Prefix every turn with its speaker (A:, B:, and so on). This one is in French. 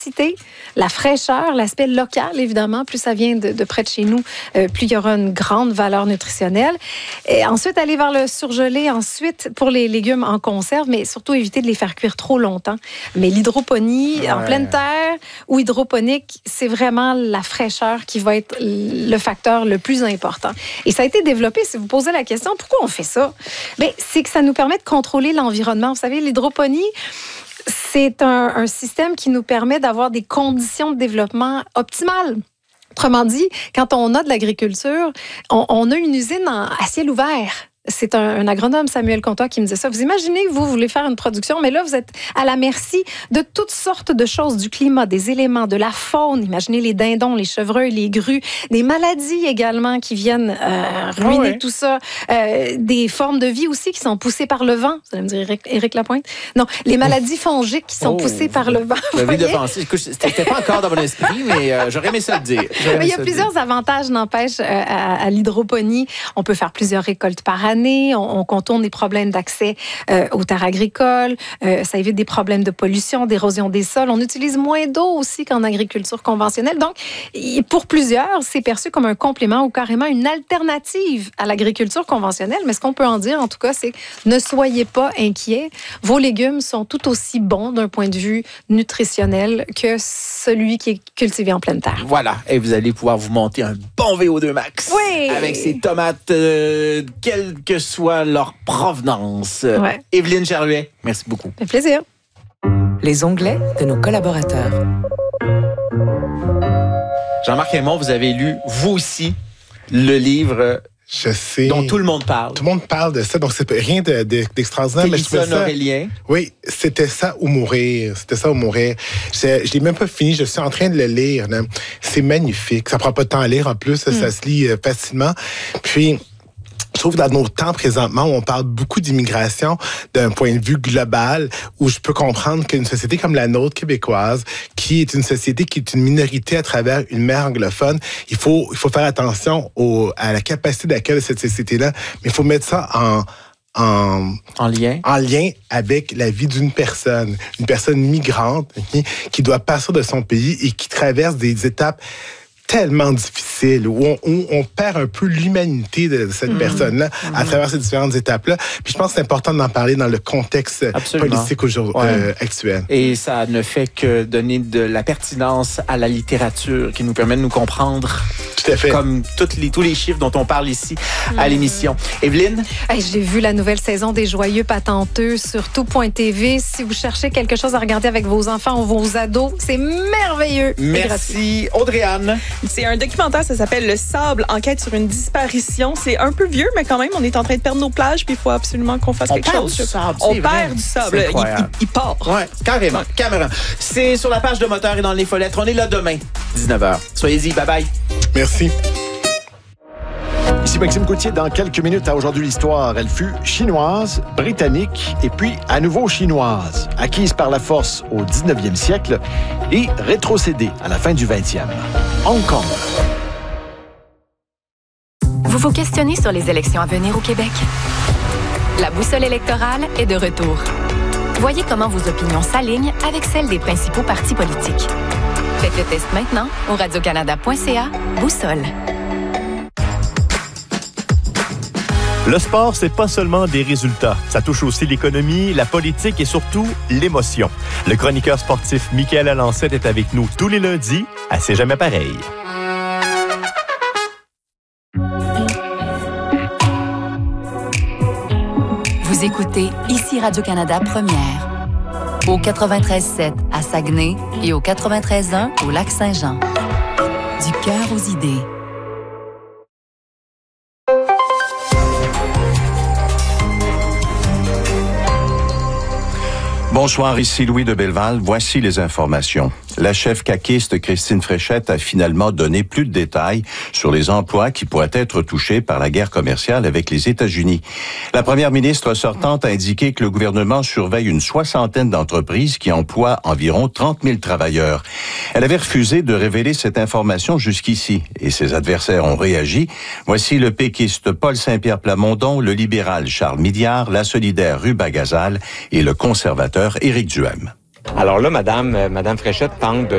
A: la fraîcheur, l'aspect local, évidemment. Plus ça vient de près de chez nous, plus il y aura une grande valeur nutritionnelle. Et ensuite, aller vers le surgelé. Ensuite, pour les légumes en conserve, mais surtout éviter de les faire cuire trop longtemps. Mais l'hydroponie en pleine terre ou hydroponique, c'est vraiment la fraîcheur qui va être le facteur le plus important. Et ça a été développé, si vous posez la question, pourquoi on fait ça? Bien, c'est que ça nous permet de contrôler l'environnement. Vous savez, l'hydroponie, c'est un système qui nous permet d'avoir des conditions de développement optimales. Autrement dit, quand on a de l'agriculture, on a une usine à ciel ouvert. C'est un agronome, Samuel Comtois, qui me disait ça. Vous imaginez, vous voulez faire une production, mais là, vous êtes à la merci de toutes sortes de choses, du climat, des éléments, de la faune. Imaginez les dindons, les chevreuils, les grues, des maladies également qui viennent ruiner tout ça. Des formes de vie aussi qui sont poussées par le vent. Vous allez me dire, Éric Lapointe? Non, les maladies fongiques qui sont poussées par le vent.
B: J'avais de penser. C'était pas encore dans mon esprit, mais j'aurais aimé ça le dire.
A: Il y a plusieurs avantages, n'empêche, à l'hydroponie. On peut faire plusieurs récoltes par année. On contourne des problèmes d'accès aux terres agricoles. Ça évite des problèmes de pollution, d'érosion des sols. On utilise moins d'eau aussi qu'en agriculture conventionnelle. Donc, pour plusieurs, c'est perçu comme un complément ou carrément une alternative à l'agriculture conventionnelle. Mais ce qu'on peut en dire, en tout cas, c'est ne soyez pas inquiets. Vos légumes sont tout aussi bons d'un point de vue nutritionnel que celui qui est cultivé en pleine terre.
B: Voilà. Et vous allez pouvoir vous monter un bon VO2 max.
A: Oui!
B: Avec ces tomates, quelle que soit leur provenance. Évelyne Charruet, merci beaucoup.
A: Ça fait plaisir.
C: Les onglets de nos collaborateurs.
B: Jean-Marc Raymond, vous avez lu, vous aussi, le livre dont tout le monde parle.
D: Tout le monde parle de ça, donc c'est rien d'extraordinaire.
B: Télison Aurélien.
D: Oui, c'était ça ou mourir. C'était ça ou mourir. Je l'ai même pas fini, je suis en train de le lire. Là. C'est magnifique. Ça prend pas de temps à lire en plus, ça se lit facilement. Puis, je trouve dans nos temps présentement où on parle beaucoup d'immigration d'un point de vue global, où je peux comprendre qu'une société comme la nôtre québécoise, qui est une société qui est une minorité à travers une mer anglophone, il faut faire attention à la capacité d'accueil de cette société-là, mais il faut mettre ça en lien avec la vie d'une personne, une personne migrante qui doit partir de son pays et qui traverse des étapes tellement difficile, où on perd un peu l'humanité de cette personne-là à travers ces différentes étapes-là. Puis je pense que c'est important d'en parler dans le contexte politique aujourd'hui actuel.
B: Et ça ne fait que donner de la pertinence à la littérature qui nous permet de nous comprendre.
D: Tout à fait.
B: Comme tous les chiffres dont on parle ici à l'émission. Évelyne?
A: J'ai vu la nouvelle saison des Joyeux Patenteux sur tout.tv. Si vous cherchez quelque chose à regarder avec vos enfants ou vos ados, c'est merveilleux.
B: Merci. Audrey-Anne?
E: C'est un documentaire, ça s'appelle Le Sable, enquête sur une disparition. C'est un peu vieux, mais quand même, on est en train de perdre nos plages, puis il faut absolument qu'on fasse quelque chose. On perd du sable. Il part.
B: Oui, carrément. C'est sur la page de Moteur et dans les Follettes. On est là demain, 19h. Soyez-y. Bye-bye.
D: Merci.
F: Ici Maxime Coutier, dans quelques minutes à Aujourd'hui l'Histoire. Elle fut chinoise, britannique et puis à nouveau chinoise, acquise par la force au 19e siècle et rétrocédée à la fin du 20e. Hong Kong.
G: Vous vous questionnez sur les élections à venir au Québec? La boussole électorale est de retour. Voyez comment vos opinions s'alignent avec celles des principaux partis politiques. Faites le test maintenant au radiocanada.ca. Boussole.
H: Le sport, c'est pas seulement des résultats. Ça touche aussi l'économie, la politique et surtout l'émotion. Le chroniqueur sportif Michael Alancette est avec nous tous les lundis à C'est jamais pareil.
G: Vous écoutez ici Radio-Canada Première. Au 93.7 à Saguenay et au 93.1 au Lac-Saint-Jean. Du cœur aux idées.
I: Bonsoir, ici Louis de Belleval. Voici les informations. La chef caquiste Christine Fréchette a finalement donné plus de détails sur les emplois qui pourraient être touchés par la guerre commerciale avec les États-Unis. La première ministre sortante a indiqué que le gouvernement surveille une 60aine d'entreprises qui emploient environ 30 000 travailleurs. Elle avait refusé de révéler cette information jusqu'ici et ses adversaires ont réagi. Voici le péquiste Paul Saint-Pierre Plamondon, le libéral Charles Midiard, la solidaire Ruba Gazal et le conservateur Éric Duhem.
J: Alors là, Madame Fréchette tente